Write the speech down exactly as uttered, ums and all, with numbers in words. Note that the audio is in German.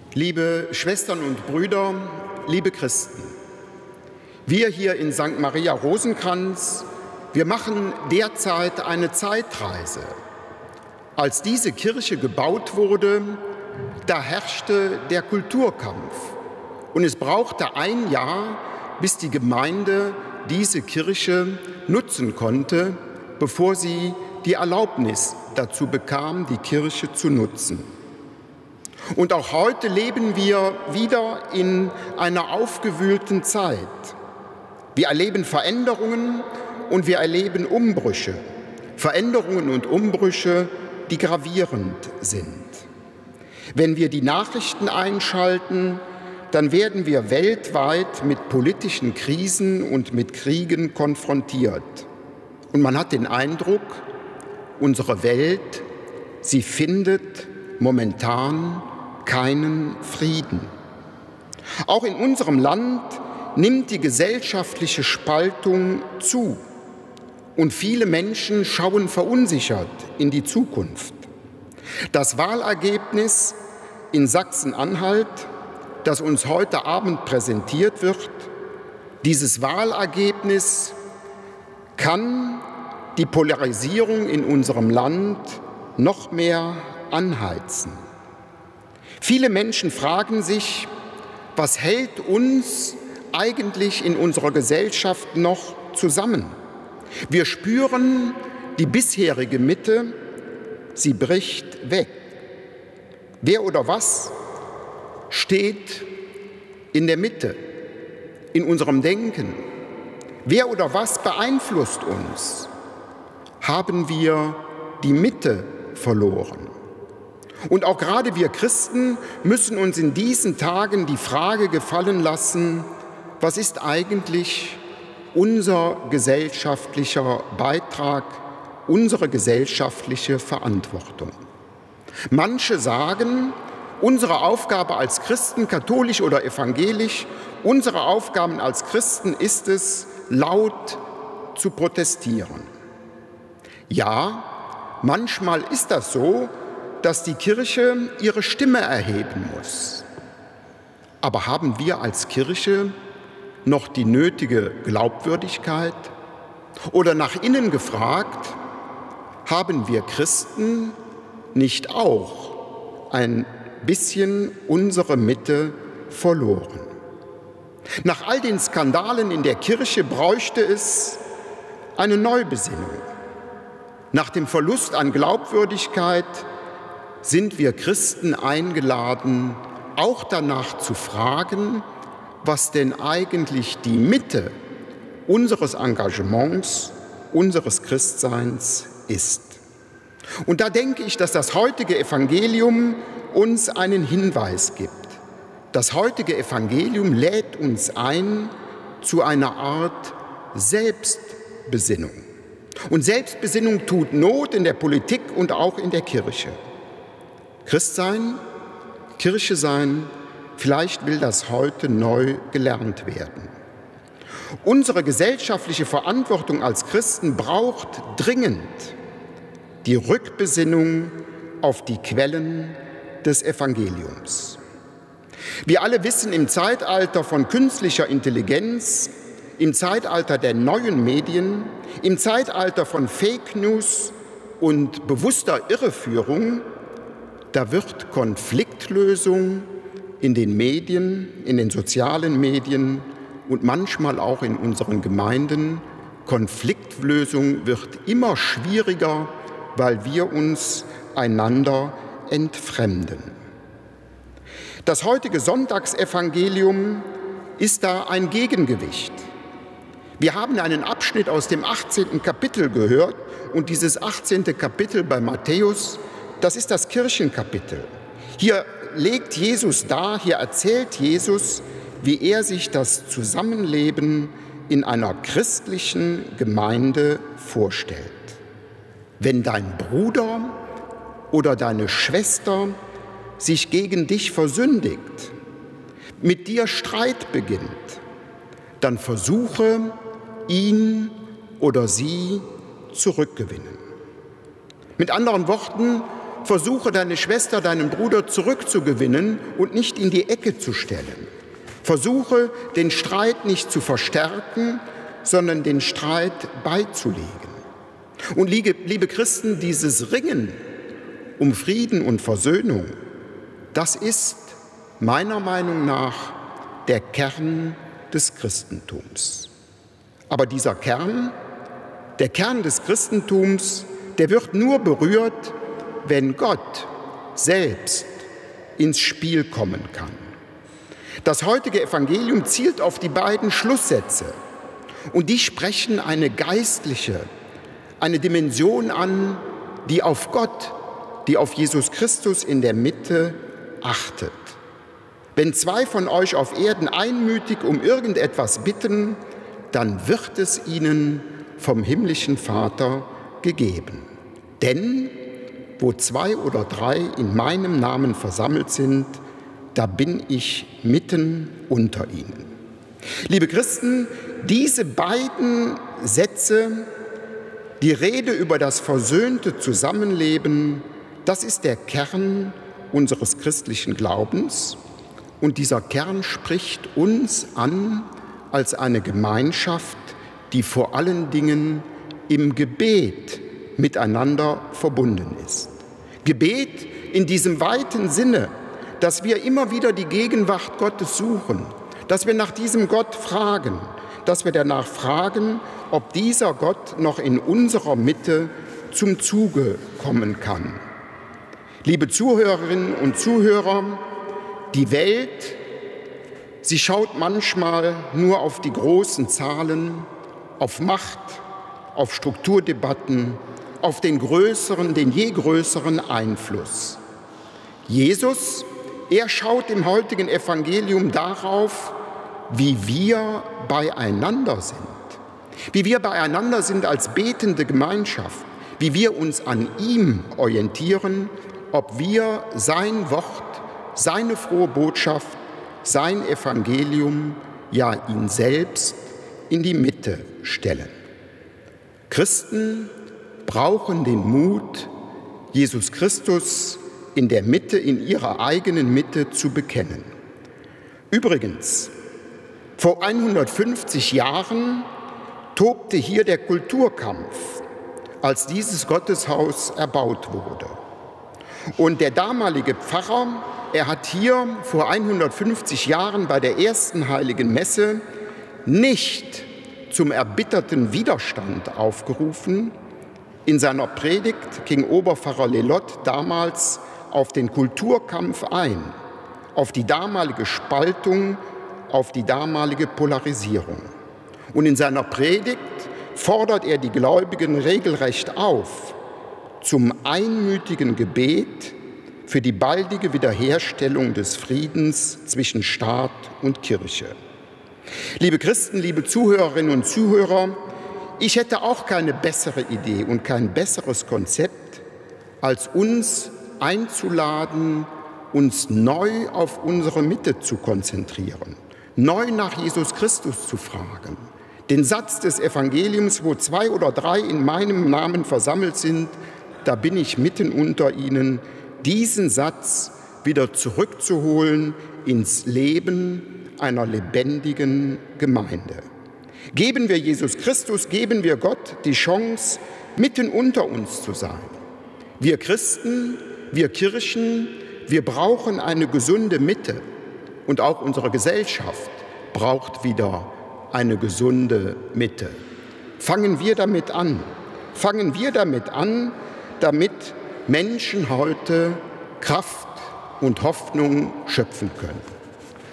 Liebe Schwestern und Brüder, liebe Christen, wir hier in Sankt Maria Rosenkranz, wir machen derzeit eine Zeitreise. Als diese Kirche gebaut wurde, da herrschte der Kulturkampf und es brauchte ein Jahr, bis die Gemeinde diese Kirche nutzen konnte, bevor sie die Erlaubnis dazu bekam, die Kirche zu nutzen. Und auch heute leben wir wieder in einer aufgewühlten Zeit. Wir erleben Veränderungen und wir erleben Umbrüche. Veränderungen und Umbrüche, die gravierend sind. Wenn wir die Nachrichten einschalten, dann werden wir weltweit mit politischen Krisen und mit Kriegen konfrontiert. Und man hat den Eindruck, unsere Welt, sie findet momentan keinen Frieden. Auch in unserem Land nimmt die gesellschaftliche Spaltung zu und viele Menschen schauen verunsichert in die Zukunft. Das Wahlergebnis in Sachsen-Anhalt, das uns heute Abend präsentiert wird, dieses Wahlergebnis kann die Polarisierung in unserem Land noch mehr anheizen. Viele Menschen fragen sich, was hält uns eigentlich in unserer Gesellschaft noch zusammen? Wir spüren, die bisherige Mitte, sie bricht weg. Wer oder was steht in der Mitte, in unserem Denken? Wer oder was beeinflusst uns? Haben wir die Mitte verloren? Und auch gerade wir Christen müssen uns in diesen Tagen die Frage gefallen lassen, was ist eigentlich unser gesellschaftlicher Beitrag, unsere gesellschaftliche Verantwortung? Manche sagen, unsere Aufgabe als Christen, katholisch oder evangelisch, unsere Aufgabe als Christen ist es, laut zu protestieren. Ja, manchmal ist das so, dass die Kirche ihre Stimme erheben muss. Aber haben wir als Kirche noch die nötige Glaubwürdigkeit? Oder nach innen gefragt, haben wir Christen nicht auch ein bisschen unsere Mitte verloren? Nach all den Skandalen in der Kirche bräuchte es eine Neubesinnung. Nach dem Verlust an Glaubwürdigkeit sind wir Christen eingeladen, auch danach zu fragen, was denn eigentlich die Mitte unseres Engagements, unseres Christseins ist. Und da denke ich, dass das heutige Evangelium uns einen Hinweis gibt. Das heutige Evangelium lädt uns ein zu einer Art Selbstbesinnung. Und Selbstbesinnung tut Not in der Politik und auch in der Kirche. Christ sein, Kirche sein, vielleicht will das heute neu gelernt werden. Unsere gesellschaftliche Verantwortung als Christen braucht dringend die Rückbesinnung auf die Quellen des Evangeliums. Wir alle wissen, im Zeitalter von künstlicher Intelligenz, im Zeitalter der neuen Medien, im Zeitalter von Fake News und bewusster Irreführung, da wird Konfliktlösung in den Medien, in den sozialen Medien und manchmal auch in unseren Gemeinden, Konfliktlösung wird immer schwieriger, weil wir uns einander entfremden. Das heutige Sonntagsevangelium ist da ein Gegengewicht. Wir haben einen Abschnitt aus dem achtzehnten Kapitel gehört und dieses achtzehnte Kapitel bei Matthäus, das ist das Kirchenkapitel. Hier legt Jesus dar, hier erzählt Jesus, wie er sich das Zusammenleben in einer christlichen Gemeinde vorstellt. Wenn dein Bruder oder deine Schwester sich gegen dich versündigt, mit dir Streit beginnt, dann versuche, ihn oder sie zurückgewinnen. Mit anderen Worten, versuche deine Schwester, deinen Bruder zurückzugewinnen und nicht in die Ecke zu stellen. Versuche, den Streit nicht zu verstärken, sondern den Streit beizulegen. Und liebe, liebe Christen, dieses Ringen um Frieden und Versöhnung, das ist meiner Meinung nach der Kern des Christentums. Aber dieser Kern, der Kern des Christentums, der wird nur berührt, wenn Gott selbst ins Spiel kommen kann. Das heutige Evangelium zielt auf die beiden Schlusssätze und die sprechen eine geistliche, eine Dimension an, die auf Gott, die auf Jesus Christus in der Mitte achtet. Wenn zwei von euch auf Erden einmütig um irgendetwas bitten, dann wird es ihnen vom himmlischen Vater gegeben. Denn wo zwei oder drei in meinem Namen versammelt sind, da bin ich mitten unter ihnen. Liebe Christen, diese beiden Sätze, die Rede über das versöhnte Zusammenleben, das ist der Kern unseres christlichen Glaubens. Und dieser Kern spricht uns an als eine Gemeinschaft, die vor allen Dingen im Gebet miteinander verbunden ist. Gebet in diesem weiten Sinne, dass wir immer wieder die Gegenwart Gottes suchen, dass wir nach diesem Gott fragen, dass wir danach fragen, ob dieser Gott noch in unserer Mitte zum Zuge kommen kann. Liebe Zuhörerinnen und Zuhörer, die Welt, sie schaut manchmal nur auf die großen Zahlen, auf Macht, auf Strukturdebatten, auf den größeren, den je größeren Einfluss. Jesus, er schaut im heutigen Evangelium darauf, wie wir beieinander sind. Wie wir beieinander sind als betende Gemeinschaft, wie wir uns an ihm orientieren, ob wir sein Wort, seine frohe Botschaft, sein Evangelium, ja ihn selbst in die Mitte stellen. Christen brauchen den Mut, Jesus Christus in der Mitte, in ihrer eigenen Mitte zu bekennen. Übrigens, vor hundertfünfzig Jahren tobte hier der Kulturkampf, als dieses Gotteshaus erbaut wurde. Und der damalige Pfarrer, er hat hier vor hundertfünfzig Jahren bei der ersten Heiligen Messe nicht zum erbitterten Widerstand aufgerufen. In seiner Predigt ging Oberpfarrer Lelott damals auf den Kulturkampf ein, auf die damalige Spaltung, auf die damalige Polarisierung. Und in seiner Predigt fordert er die Gläubigen regelrecht auf zum einmütigen Gebet für die baldige Wiederherstellung des Friedens zwischen Staat und Kirche. Liebe Christen, liebe Zuhörerinnen und Zuhörer, ich hätte auch keine bessere Idee und kein besseres Konzept, als uns einzuladen, uns neu auf unsere Mitte zu konzentrieren, neu nach Jesus Christus zu fragen. Den Satz des Evangeliums, wo zwei oder drei in meinem Namen versammelt sind, da bin ich mitten unter ihnen, diesen Satz wieder zurückzuholen ins Leben einer lebendigen Gemeinde. Geben wir Jesus Christus, geben wir Gott die Chance, mitten unter uns zu sein. Wir Christen, wir Kirchen, wir brauchen eine gesunde Mitte. Und auch unsere Gesellschaft braucht wieder eine gesunde Mitte. Fangen wir damit an. Fangen wir damit an, damit Menschen heute Kraft und Hoffnung schöpfen können.